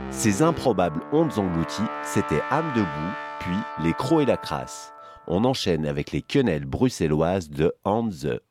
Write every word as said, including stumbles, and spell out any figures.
Ces improbables ondes englouties, c'était Âme debout, puis Les Crocs et la Crasse. On enchaîne avec les quenelles bruxelloises de Hans The.